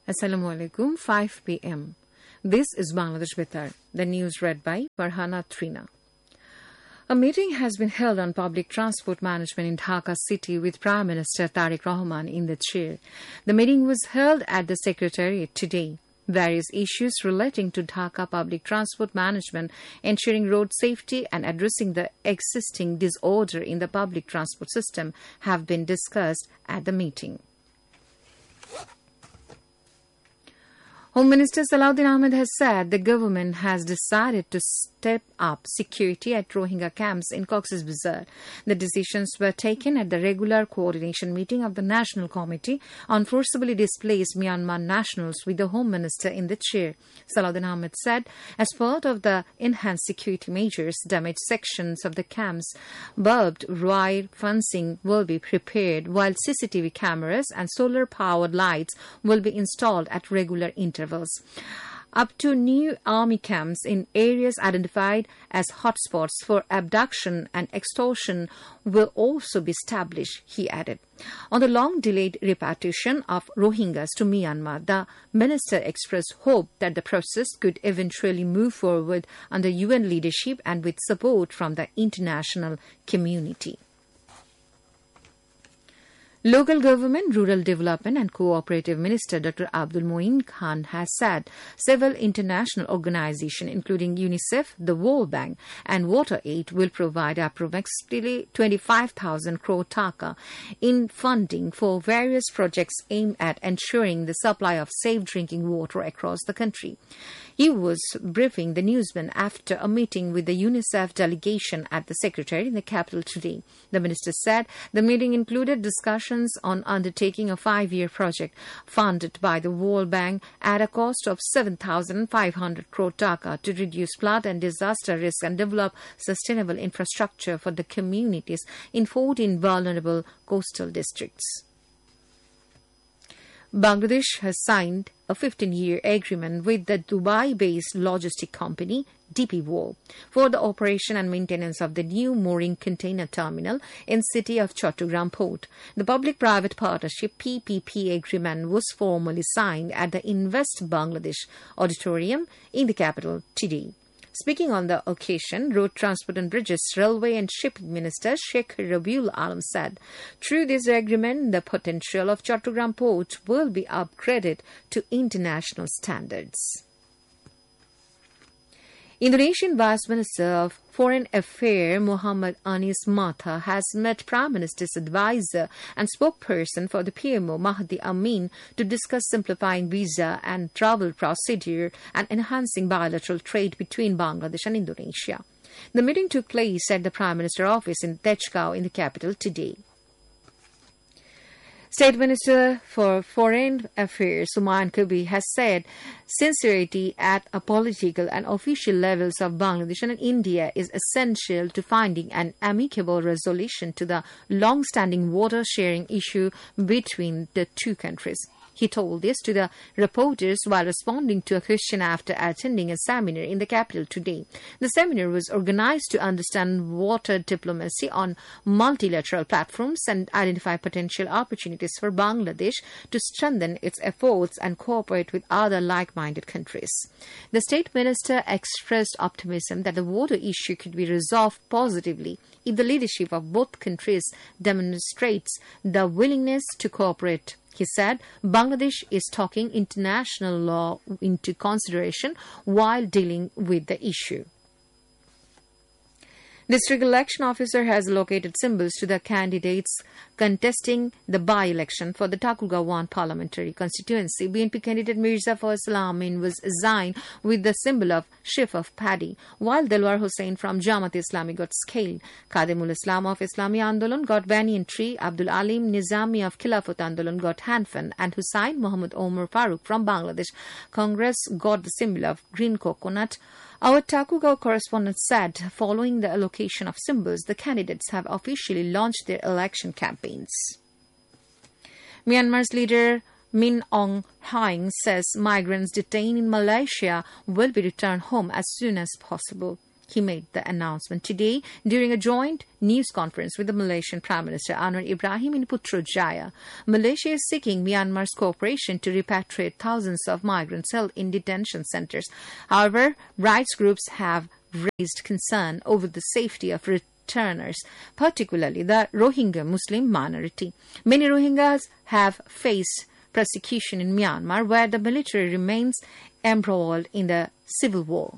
Assalamu alaikum, 5 p.m. This is Bangladesh Betar. The news read by Farhana Trina. A meeting has been held on public transport management in Dhaka city with Prime Minister Tariq Rahman in the chair. The meeting was held at the Secretariat today. Various issues relating to Dhaka public transport management, ensuring road safety and addressing the existing disorder in the public transport system have been discussed at the meeting. Home Minister Salahuddin Ahmed has said the government has decided to step up security at Rohingya camps in Cox's Bazar. The decisions were taken at the regular coordination meeting of the National Committee on Forcibly Displaced Myanmar Nationals with the Home Minister in the chair. Salahuddin Ahmed said, as part of the enhanced security measures, damaged sections of the camps' barbed wire fencing will be prepared, while CCTV cameras and solar-powered lights will be installed at regular intervals. Up to new army camps in areas identified as hotspots for abduction and extortion will also be established, he added. On the long-delayed repatriation of Rohingyas to Myanmar, the minister expressed hope that the process could eventually move forward under UN leadership and with support from the international community. Local Government, Rural Development and Cooperative Minister Dr. Abdul Moeen Khan has said several international organizations, including UNICEF, the World Bank and WaterAid, will provide approximately 25,000 crore taka in funding for various projects aimed at ensuring the supply of safe drinking water across the country. He was briefing the newsmen after a meeting with the UNICEF delegation at the Secretariat in the capital today. The minister said the meeting included discussions on undertaking a 5-year project funded by the World Bank at a cost of 7,500 crore taka to reduce flood and disaster risk and develop sustainable infrastructure for the communities in 14 vulnerable coastal districts. Bangladesh has signed a 15-year agreement with the Dubai-based logistic company DP World for the operation and maintenance of the new mooring container terminal in city of Chattogram Port. The Public-Private Partnership PPP agreement was formally signed at the Invest Bangladesh Auditorium in the capital today. Speaking on the occasion, Road Transport and Bridges, Railway and Shipping Minister Sheikh Rabiul Alam said, through this agreement, the potential of Chattogram Port will be upgraded to international standards. Indonesian Vice Minister of Foreign Affairs Muhammad Anis Matha has met Prime Minister's advisor and spokesperson for the PMO Mahdi Amin to discuss simplifying visa and travel procedure and enhancing bilateral trade between Bangladesh and Indonesia. The meeting took place at the Prime Minister's office in Techgao in the capital today. State Minister for Foreign Affairs Humayun Kabir has said sincerity at a political and official levels of Bangladesh and India is essential to finding an amicable resolution to the long-standing water sharing issue between the two countries. He told this to the reporters while responding to a question after attending a seminar in the capital today. The seminar was organized to understand water diplomacy on multilateral platforms and identify potential opportunities for Bangladesh to strengthen its efforts and cooperate with other like-minded countries. The state minister expressed optimism that the water issue could be resolved positively if the leadership of both countries demonstrates the willingness to cooperate. He said Bangladesh is taking international law into consideration while dealing with the issue. District Election Officer has allocated symbols to the candidates contesting the by-election for the Takurgaon 1 parliamentary constituency. BNP candidate Mirza Faisal Amin was assigned with the symbol of sheaf of paddy, while Delwar Hussain from Jamaat Islami got scale. Kadimul Islam of Islami Andolan got banyan tree, Abdul Alim Nizami of Khilafat Andolan got handfan, and Hussain Muhammad Omar Farooq from Bangladesh Congress got the symbol of green coconut. Our Takurgaon correspondent said, following the allocation of symbols, the candidates have officially launched their election campaigns. Myanmar's leader Min Aung Hlaing says migrants detained in Malaysia will be returned home as soon as possible. He made the announcement today during a joint news conference with the Malaysian Prime Minister Anwar Ibrahim in Putrajaya. Malaysia is seeking Myanmar's cooperation to repatriate thousands of migrants held in detention centres. However, rights groups have raised concern over the safety of returners, particularly the Rohingya Muslim minority. Many Rohingyas have faced persecution in Myanmar, where the military remains embroiled in the civil war.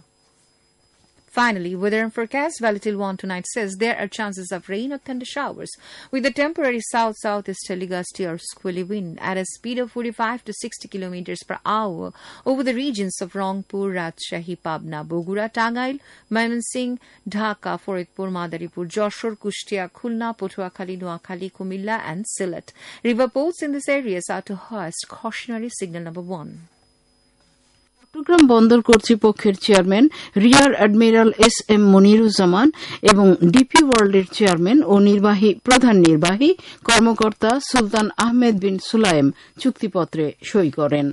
Finally, weather and forecast. Volatil 1 tonight says there are chances of rain or thunder showers with a temporary south-southeasterly gusty or squally wind at a speed of 45 to 60 kilometers per hour over the regions of Rangpur, Rajshahi, Pabna, Bogura, Tangail, Mymensingh, Dhaka, Faridpur, Madaripur, Joshore, Kushtia, Khulna, Patuakhali, Noakhali, Kumilla and Sylhet. River ports in these areas are to hoist cautionary signal number 1. Chittagong বন্দর কর্তৃপক্ষের chairman rear admiral SM. Moniruzzaman এবং DP ওয়ার্ল্ডের chairman ও প্রধান নির্বাহী কর্মকর্তা সুলতান আহমেদ বিন সুলাইম চুক্তিপত্রে সই করেন।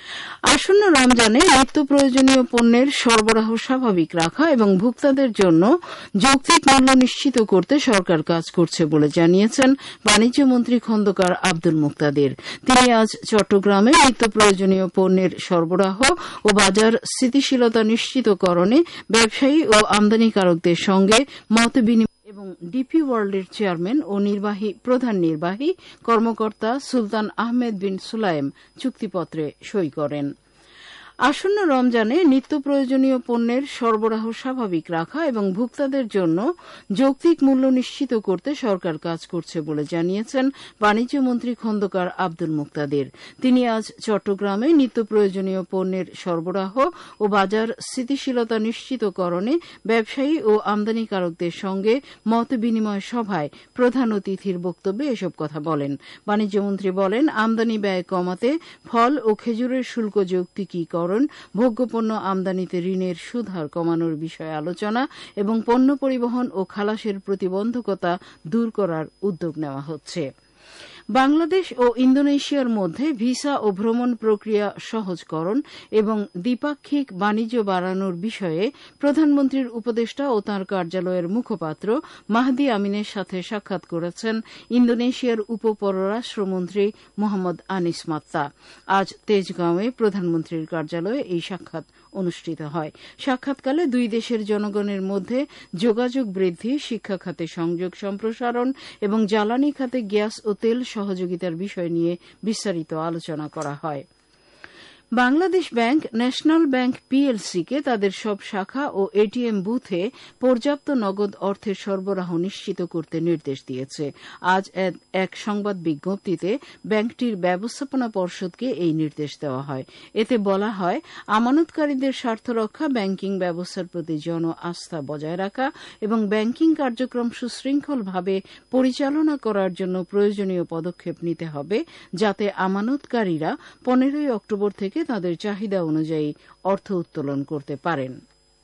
আসন্ন রমজানে নিত্য প্রয়োজনীয় পণ্যের সরবরাহ স্বাভাবিক রাখা এবং ভোক্তাদের জন্য যৌক্তিক মূল্য নিশ্চিত করতে সরকার কাজ করছে বলে জানিয়েছেন বাণিজ্যমন্ত্রী খন্দকার আব্দুল মুক্তাদির। তিনি আজ চট্টগ্রামে নিত্য প্রয়োজনীয় পণ্যের সরবরাহ ও বাজার স্থিতিশীলতা নিশ্চিতকরণে ব্যবসায়ী ও আমদানিকারকদের সঙ্গে মতবিনিময় এবং ডিপি ওয়ার্ল্ডের চেয়ারম্যান ও প্রধান নির্বাহী কর্মকর্তা সুলতান আহমেদ বিন সুলাইম চুক্তিপত্রে সই করেন। আসন্ন রমজানে নিত্য প্রয়োজনীয় পণ্যের সরবরাহ স্বাভাবিক রাখা এবং ভোক্তাদের জন্য যৌক্তিক মূল্য নিশ্চিত করতে সরকার কাজ করছে বলে জানিয়েছেন বাণিজ্যমন্ত্রী খন্দকার আব্দুল মুক্তাদির। তিনি আজ চট্টগ্রামে নিত্য প্রয়োজনীয় পণ্যের সরবরাহ ও বাজার স্থিতিশীলতা নিশ্চিতকরণে ব্যবসায়ী ও আমদানিকারকদের সঙ্গে মতবিনিময় সভায় প্রধান অতিথির বক্তব্যে এসব কথা বলেন। বাণিজ্যমন্ত্রী বলেন, আমদানি ব্যয় কমাতে ফল ও খেজুরের শুল্ক যৌক্তিকীকরণ, ভোগ্যপণ্য আমদানিতে ঋণের সুদ হার কমানোর বিষয়ে আলোচনা এবং পণ্য পরিবহন ও খালাসের প্রতিবন্ধকতা দূর করার উদ্যোগ নেওয়া হচ্ছে। বাংলাদেশ ও ইন্দোনেশিয়ার মধ্যে ভিসা ও ভ্রমণ প্রক্রিয়া সহজকরণ এবং দ্বিপাক্ষিক বাণিজ্য বাড়ানোর বিষয়ে প্রধানমন্ত্রীর উপদেষ্টা ও তাঁর কার্যালয়ের মুখপাত্র মাহদি আমিনের সাথে সাক্ষাৎ করেছেন ইন্দোনেশিয়ার উপপররাষ্ট্রমন্ত্রী মোহাম্মদ আনিস মাত্তা। আজ তেজগাঁওয়ে প্রধানমন্ত্রীর কার্যালয়ে এই সাক্ষাৎ অনুষ্ঠিত হয়। সাক্ষাৎকালে দুই দেশের জনগণের মধ্যে যোগাযোগ বৃদ্ধি, শিক্ষা খাতে সংযোগ সম্প্রসারণ এবং জ্বালানি খাতে গ্যাস ও তেল সহযোগিতার বিষয় নিয়ে বিস্তারিত আলোচনা করা হয়। বাংলাদেশ ব্যাংক ন্যাশনাল ব্যাংক পিএলসিকে তাদের সব শাখা ও এটিএম বুথে পর্যাপ্ত নগদ অর্থের সরবরাহ নিশ্চিত করতে নির্দেশ দিয়েছে। আজ এক সংবাদ বিজ্ঞপ্তিতে ব্যাংকটির ব্যবস্থাপনা পর্ষদকে এই নির্দেশ দেওয়া হয়। এতে বলা হয়, আমানতকারীদের স্বার্থ রক্ষা, ব্যাংকিং ব্যবস্থার প্রতি জন আস্থা বজায় রাখা এবং ব্যাংকিং কার্যক্রম সুশৃঙ্খলভাবে পরিচালনা করার জন্য প্রয়োজনীয় পদক্ষেপ নিতে হবে, যাতে আমানতকারীরা 15 অক্টোবর থেকে তাদের চাহিদা অনুযায়ী অর্থ উত্তোলন করতে পারেন।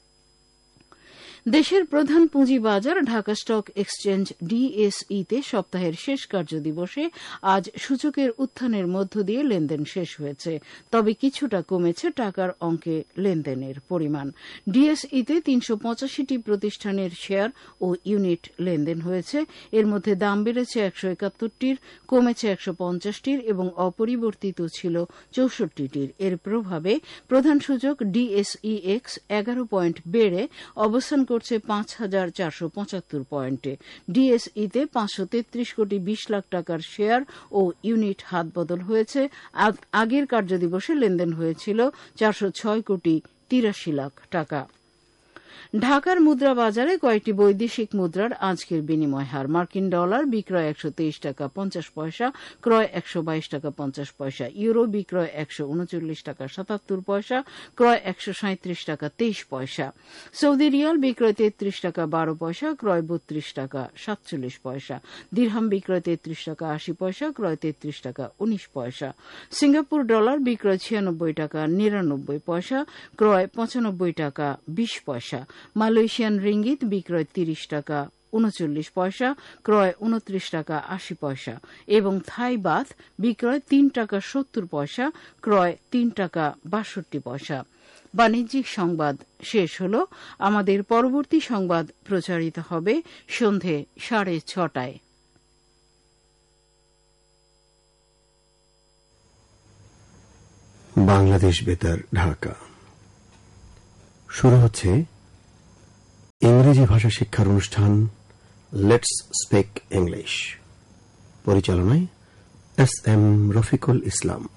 দেশের প্রধান পুঁজিবাজার ঢাকা স্টক এক্সচেঞ্জ ডিএসইতে সপ্তাহের শেষ কার্যদিবসে আজ সূচকের উত্থানের মধ্য দিয়ে লেনদেন শেষ হয়েছে, তবে কিছুটা কমেছে টাকার অঙ্কে লেনদেনের পরিমাণ। ডিএসইতে 385টি প্রতিষ্ঠানের শেয়ার ও ইউনিট লেনদেন হয়েছে। এর মধ্যে দাম বেড়েছে 171টির, কমেছে 150টির এবং অপরিবর্তিত ছিল 64টির। এর প্রভাবে প্রধান সূচক ডিএসইএক্স 11 পয়েন্ট বেড়ে অবস্থান করছে 5,475 পয়েন্টে। ডিএসইতে 533 কোটি 20 লাখ টাকার শেয়ার ও ইউনিট হাতবদল হয়েছে। আগের কার্যদিবসে লেনদেন হয়েছিল 406 কোটি 83 লাখ টাকা। ঢাকার মুদ্রা বাজারে কয়েকটি বৈদেশিক মুদ্রার আজকের বিনিময় হার: মার্কিন ডলার বিক্রয় 123 টাকা 50 পয়সা, ক্রয় 122 টাকা 50 পয়সা। ইউরো বিক্রয় 139 টাকা 77 পয়সা, ক্রয় 137 টাকা 23 পয়সা। সৌদি রিয়াল বিক্রয় 33 টাকা 12 পয়সা, ক্রয় 32 টাকা 47 পয়সা। দিরহাম বিক্রয় 33 টাকা 80 পয়সা, ক্রয় 33 টাকা 19 পয়সা। সিঙ্গাপুর ডলার বিক্রয় 96 টাকা 99 পয়সা, ক্রয় 95 টাকা 20 পয়সা। মালয়েশিয়ান রিঙ্গিত বিক্রয় 30 টাকা 39 পয়সা, ক্রয় 29 টাকা 80 পয়সা এবং থাই বাথ বিক্রয় 3 টাকা 70 পয়সা, ক্রয় 3 টাকা 62 পয়সা। বাণিজ্যিক সংবাদ শেষ হল। আমাদের পরবর্তী সংবাদ প্রচারিত হবে সন্ধে 6:30। বাংলাদেশ বেতার, ঢাকা। শুরু হচ্ছে ইংরেজি ভাষা শিক্ষার অনুষ্ঠান লেটস স্পিক ইংলিশ। পরিচালনায় এস এম রফিকুল ইসলাম।